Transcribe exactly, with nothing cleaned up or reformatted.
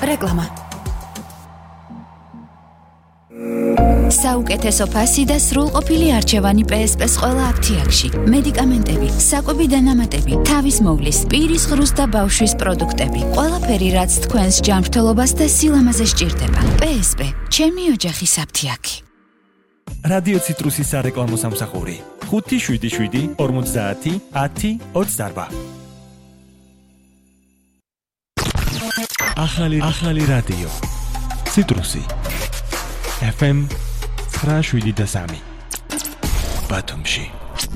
რეკლამა. საუკეთესო ფასი და სრულყოფილი არჩევანი პე ეს პე-ს ყველა აფთიაქში. მედიკამენტები, საკვები დანამატები, თავის მოვლის, პირის ღრუს და ბავშვის პროდუქტები. ყველაფერი, რაც თქვენს ჯანმრთელობას და სილამაზეს სჭირდება. პე ეს პე, ჩემი ოჯახის აფთიაქი. რადიო ციტრუსის სარეკლამო სამსახური. ხუთი შვიდი შვიდი ორმოცდაათი ათი ოცდაარბა. ახალი ახალი რადიო. ციტრუსი. ეფ ემ ცხრა შვიდი და სამი. ბათუმში.